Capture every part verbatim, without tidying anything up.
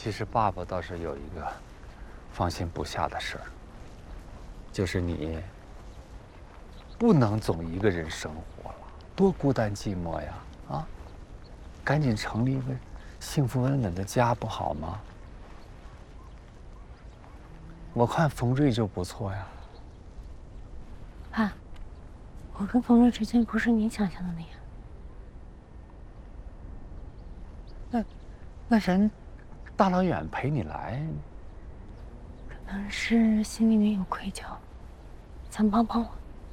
其实爸爸倒是有一个放心不下的事儿，就是你不能总一个人生活了，多孤单寂寞呀！啊，赶紧成立一个幸福稳稳的家不好吗？我看冯瑞就不错呀。 爸，我跟冯瑞之间不是你想象的那样。 那，那人大老远陪你来， 可能是心里面有愧疚，想帮帮我。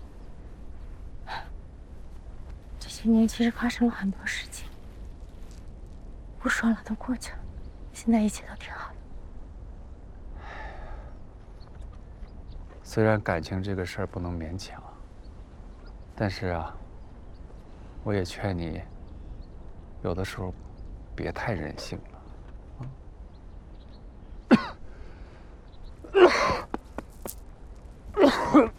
这些年其实发生了很多事情，不说了，都过去了，现在一切都挺好的。 虽然感情这个事儿不能勉强，但是啊，我也劝你，有的时候别太任性了。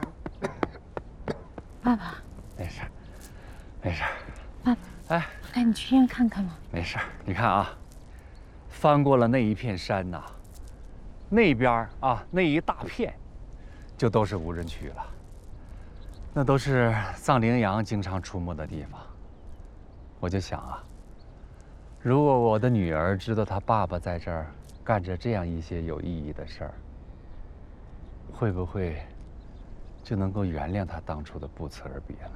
爸爸， 没事，没事。 爸爸，哎，带你去医院看看吗？ 没事，你看啊，翻过了那一片山呐、啊，那边啊那一大片，就都是无人区了。那都是藏羚羊经常出没的地方。我就想啊，如果我的女儿知道她爸爸在这儿干着这样一些有意义的事儿，会不会就能够原谅他当初的不辞而别呢？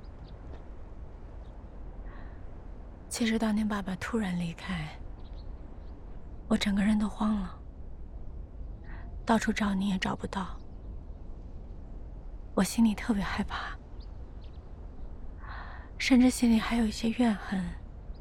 其实当年爸爸突然离开，我整个人都慌了，到处找你也找不到，我心里特别害怕，甚至心里还有一些怨恨。